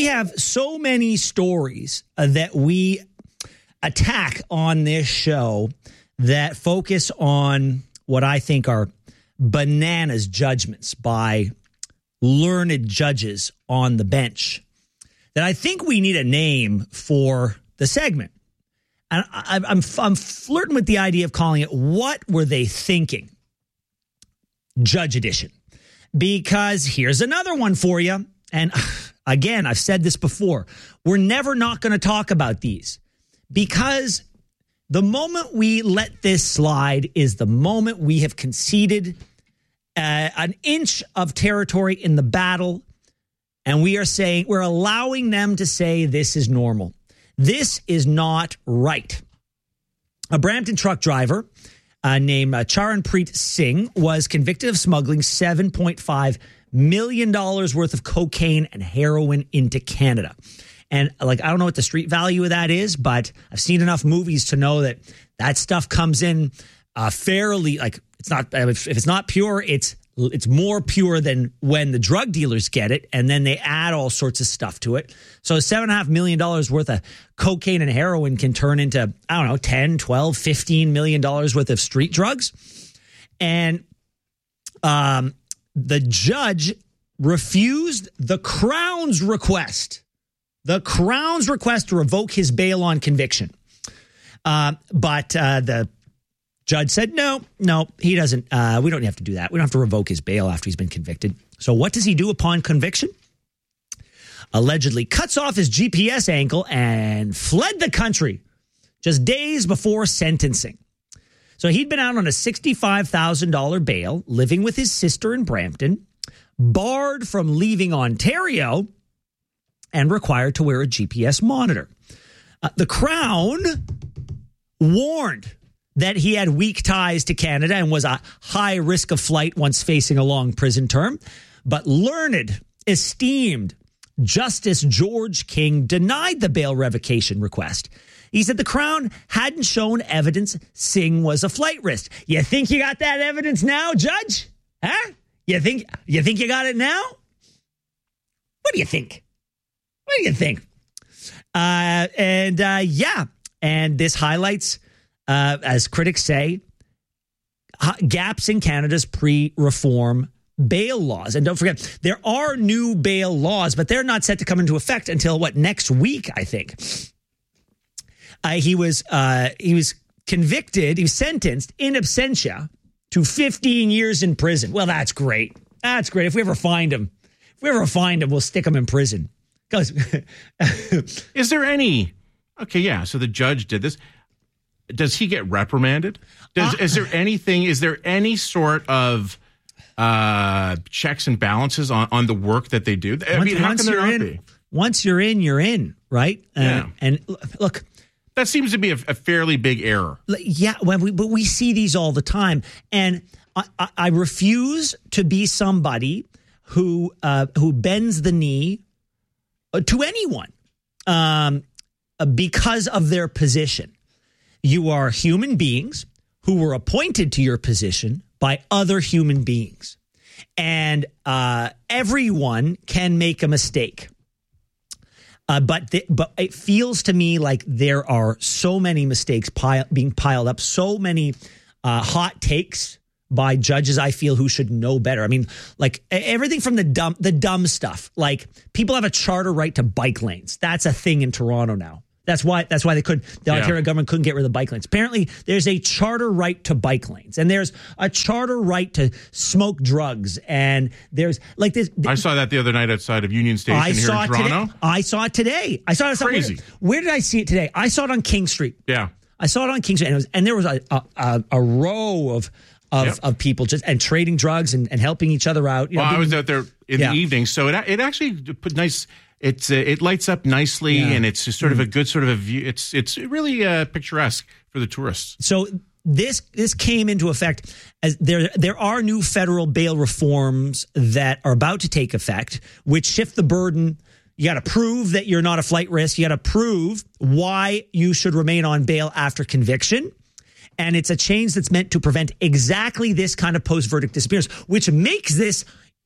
We have so many stories that we attack on this show that focus on what I think are bananas judgments by learned judges on the bench, that I think we need a name for the segment. And I'm flirting with the idea of calling it "What Were They Thinking?" Judge Edition. Because here's another one for you. And again, I've said this before. We're never not going to talk about these. Because the moment we let this slide is the moment we have conceded an inch of territory in the battle. And we are saying, we're allowing them to say this is normal. This is not right. A Brampton truck driver named Charanpreet Singh was convicted of smuggling $7.5 million worth of cocaine and heroin into Canada. And I don't know what the street value of that is, but I've seen enough movies to know that that stuff comes in fairly, it's not, if it's not pure, it's more pure than when the drug dealers get it, and then they add all sorts of stuff to it. So $7.5 million worth of cocaine and heroin can turn into, I don't know, 10, 12, $15 million worth of street drugs. And the judge refused the Crown's request. The Crown's request to revoke his bail on conviction. But the judge said, no, he doesn't. We don't have to do that. We don't have to revoke his bail after he's been convicted. So what does he do upon conviction? Allegedly cuts off his GPS ankle and fled the country just days before sentencing. So he'd been out on a $65,000 bail, living with his sister in Brampton, barred from leaving Ontario, and required to wear a GPS monitor. The Crown warned that he had weak ties to Canada and was a high risk of flight once facing a long prison term. But learned, esteemed Justice George King denied the bail revocation request. He said the Crown hadn't shown evidence Singh was a flight risk. You think you got that evidence now, Judge? Huh? You think you got it now? What do you think? What do you think? And this highlights, as critics say, gaps in Canada's pre-reform bail laws. And don't forget, there are new bail laws, but they're not set to come into effect until next week, I think. He was convicted, he was sentenced in absentia to 15 years in prison. Well, that's great. That's great. If we ever find him, we'll stick him in prison. Is there any? Okay, yeah. So the judge did this. Does he get reprimanded? Is there anything? Is there any sort of checks and balances on the work that they do? Once you're in, you're in, right? Yeah. And look, that seems to be a fairly big error. Yeah, but we see these all the time, and I refuse to be somebody who bends the knee to anyone because of their position. You are human beings who were appointed to your position by other human beings. And everyone can make a mistake. But it feels to me like there are so many mistakes being piled up, so many hot takes by judges I feel who should know better. I mean, everything from the dumb stuff. Like, people have a charter right to bike lanes. That's a thing in Toronto now. That's why the Ontario government couldn't get rid of the bike lanes. Apparently, there's a charter right to bike lanes, and there's a charter right to smoke drugs, and there's this. I saw that the other night outside of Union Station here in Toronto. I saw it today. I saw it. Crazy. Where did I see it today? I saw it on King Street. Yeah, I saw it on King Street, and there was a row of people just and trading drugs and helping each other out. I was out there in the evening, so it actually put nice. It lights up nicely, and it's just sort of a good sort of a view. It's really picturesque for the tourists. So this came into effect as there are new federal bail reforms that are about to take effect, which shift the burden. You got to prove that you're not a flight risk. You got to prove why you should remain on bail after conviction. And it's a change that's meant to prevent exactly this kind of post-verdict disappearance, which makes this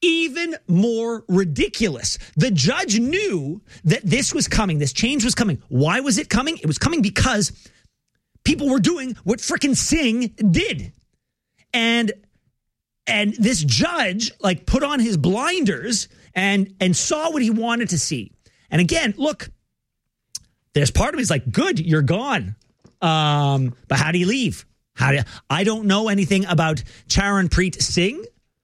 even more ridiculous. The judge knew that this was coming. This change was coming. Why was it coming? It was coming because people were doing what frickin' Singh did. And this judge like put on his blinders and saw what he wanted to see. And again, look, there's part of me is like, good, you're gone. But how do you leave? I don't know anything about Charanpreet Singh.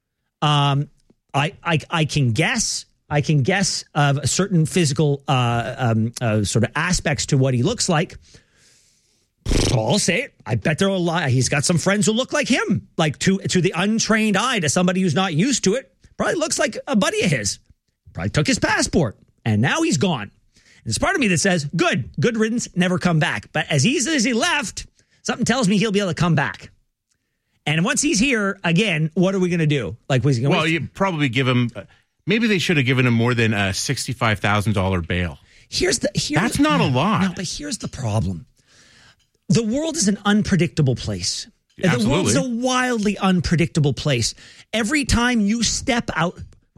I can guess of certain physical sort of aspects to what he looks like. I'll say it. I bet there are a lot. He's got some friends who look like him, like to the untrained eye, to somebody who's not used to it. Probably looks like a buddy of his. Probably took his passport, and now he's gone. There's part of me that says, good riddance, never come back. But as easy as he left, something tells me he'll be able to come back. And once he's here again, what are we going to do? Like, was he going? Well, you probably give him. Maybe they should have given him more than a $65,000 bail. That's not a lot. No, but here's the problem. The world is an unpredictable place. Absolutely. The world is a wildly unpredictable place. Every time you step out,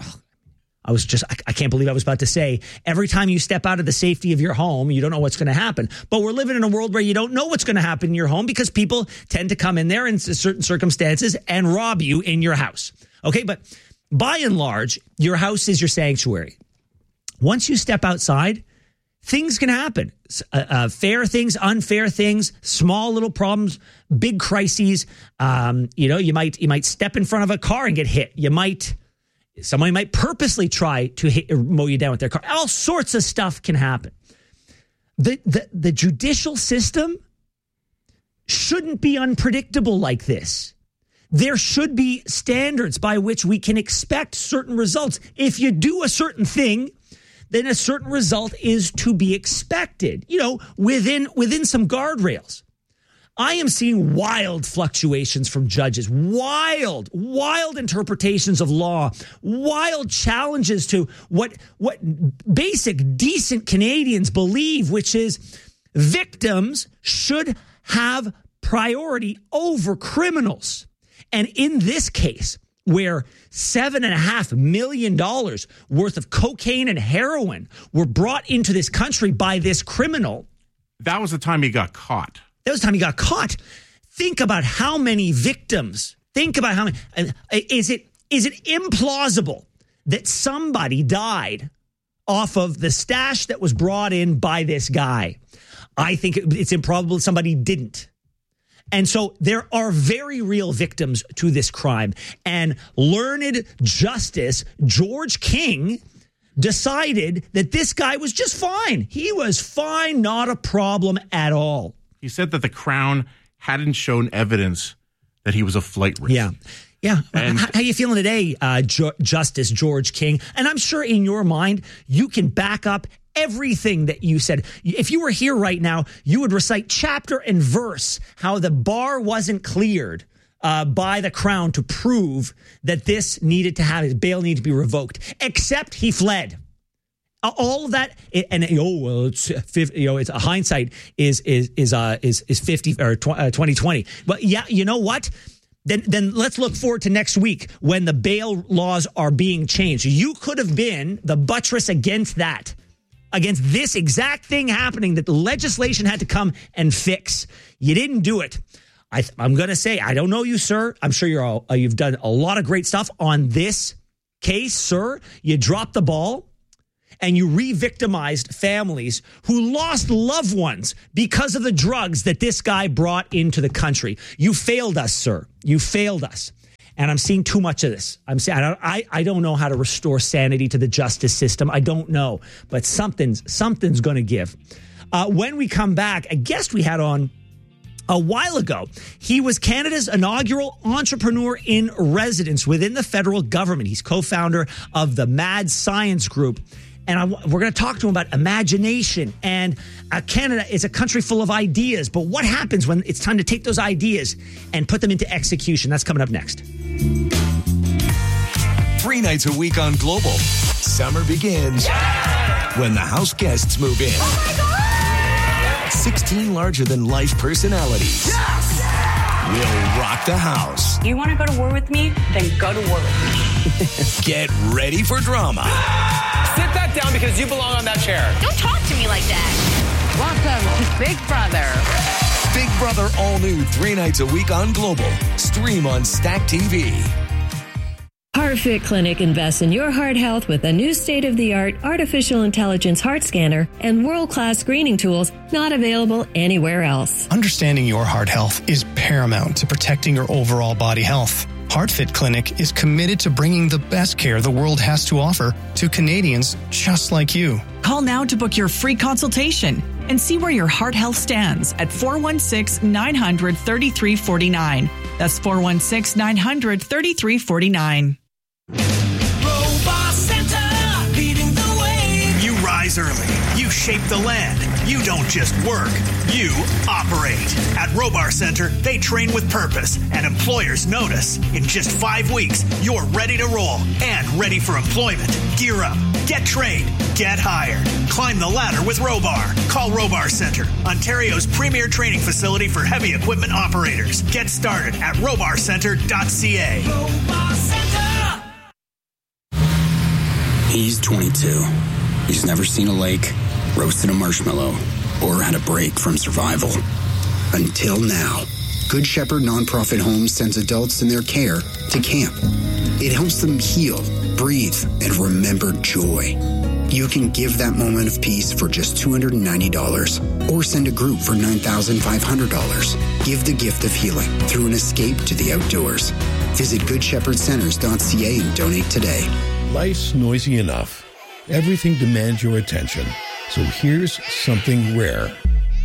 I can't believe I was about to say, every time you step out of the safety of your home, you don't know what's going to happen. But we're living in a world where you don't know what's going to happen in your home because people tend to come in there in certain circumstances and rob you in your house. Okay, but by and large, your house is your sanctuary. Once you step outside, things can happen. Fair things, unfair things, small little problems, big crises. You might step in front of a car and get hit. Somebody might purposely try to mow you down with their car. All sorts of stuff can happen. The judicial system shouldn't be unpredictable like this. There should be standards by which we can expect certain results. If you do a certain thing, then a certain result is to be expected, within some guardrails. I am seeing wild fluctuations from judges, wild interpretations of law, wild challenges to what basic, decent Canadians believe, which is victims should have priority over criminals. And in this case, where $7.5 million worth of cocaine and heroin were brought into this country by this criminal. That was the time he got caught. Think about how many victims. Think about how many. Is it implausible that somebody died off of the stash that was brought in by this guy? I think it's improbable somebody didn't. And so there are very real victims to this crime. And learned Justice George King decided that this guy was just fine. He was fine, not a problem at all. He said that the Crown hadn't shown evidence that he was a flight risk. Yeah. How are you feeling today, Justice George King? And I'm sure in your mind, you can back up everything that you said. If you were here right now, you would recite chapter and verse how the bar wasn't cleared by the Crown to prove that this needed to have his bail needed to be revoked, except he fled. All of that, and it's 50, it's a hindsight is 50 or 2020. But yeah, you know what? Then let's look forward to next week when the bail laws are being changed. You could have been the buttress against that, against this exact thing happening that the legislation had to come and fix. You didn't do it. I'm going to say, I don't know you, sir. I'm sure you've done a lot of great stuff on this case, sir. You dropped the ball. And you re-victimized families who lost loved ones because of the drugs that this guy brought into the country. You failed us, sir. You failed us. And I'm seeing too much of this. I don't know how to restore sanity to the justice system. I don't know. But something's going to give. When we come back, a guest we had on a while ago, he was Canada's inaugural entrepreneur in residence within the federal government. He's co-founder of the Mad Science Group. And we're going to talk to him about imagination. And Canada is a country full of ideas. But what happens when it's time to take those ideas and put them into execution? That's coming up next. 3 nights a week on Global. Summer begins when the house guests move in. Oh my God! 16 larger-than-life personalities will rock the house. You want to go to war with me? Then go to war with me. Get ready for drama. Sit back down because you belong on that chair. Don't talk to me like that. Welcome to Big Brother. Big Brother all new 3 nights a week on Global. Stream on Stack TV. HeartFit Clinic invests in your heart health with a new state-of-the-art artificial intelligence heart scanner and world-class screening tools not available anywhere else. Understanding your heart health is paramount to protecting your overall body health. HeartFit Clinic is committed to bringing the best care the world has to offer to Canadians just like you. Call now to book your free consultation and see where your heart health stands at 416-900-3349. That's 416-900-3349. Robot Center, leading the way. You rise early. You shape the land. You don't just work. You operate. At Robar Center, they train with purpose, and employers notice. In just 5 weeks, you're ready to roll and ready for employment. Gear up. Get trained. Get hired. Climb the ladder with Robar. Call Robar Center, Ontario's premier training facility for heavy equipment operators. Get started at robarcenter.ca. Robar Center. He's 22. He's never seen a lake, roasted a marshmallow, or had a break from survival. Until now. Good Shepherd Nonprofit Homes sends adults in their care to camp. It helps them heal, breathe, and remember joy. You can give that moment of peace for just $290 or send a group for $9,500. Give the gift of healing through an escape to the outdoors. Visit GoodShepherdCenters.ca and donate today. Life's noisy enough. Everything demands your attention. So here's something rare.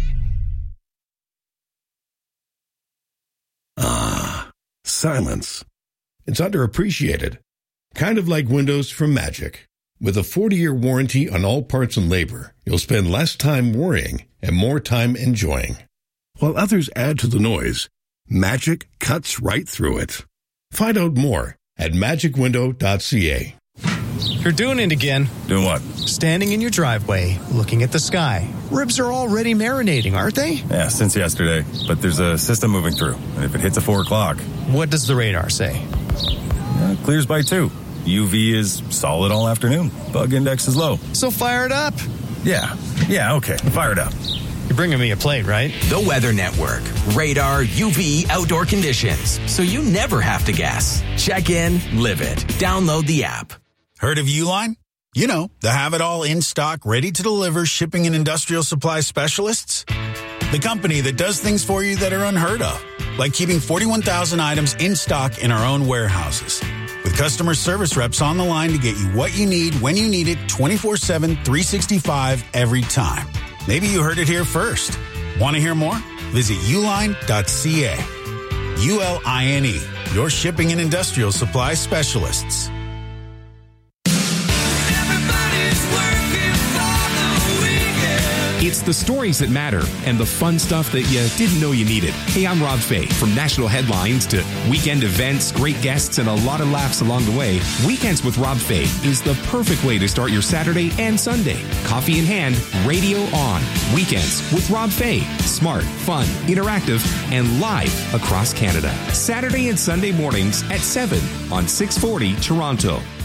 Silence. It's underappreciated. Kind of like windows from Magic. With a 40-year warranty on all parts and labor, you'll spend less time worrying and more time enjoying. While others add to the noise, Magic cuts right through it. Find out more at magicwindow.ca. You're doing it again. Doing what? Standing in your driveway, looking at the sky. Ribs are already marinating, aren't they? Yeah, since yesterday. But there's a system moving through. And if it hits at 4 o'clock... What does the radar say? Clears by 2. UV is solid all afternoon. Bug index is low. So fire it up. Yeah, okay. Fire it up. You're bringing me a plate, right? The Weather Network. Radar, UV, outdoor conditions. So you never have to guess. Check in, live it. Download the app. Heard of Uline? You know, the have-it-all in-stock, ready-to-deliver shipping and industrial supply specialists. The company that does things for you that are unheard of, like keeping 41,000 items in stock in our own warehouses. With customer service reps on the line to get you what you need when you need it 24/7, 365 every time. Maybe you heard it here first. Want to hear more? Visit uline.ca. ULINE, your shipping and industrial supply specialists. It's the stories that matter and the fun stuff that you didn't know you needed. Hey, I'm Rob Fay. From national headlines to weekend events, great guests, and a lot of laughs along the way, Weekends with Rob Fay is the perfect way to start your Saturday and Sunday. Coffee in hand, radio on. Weekends with Rob Fay. Smart, fun, interactive, and live across Canada. Saturday and Sunday mornings at 7 on 640 Toronto.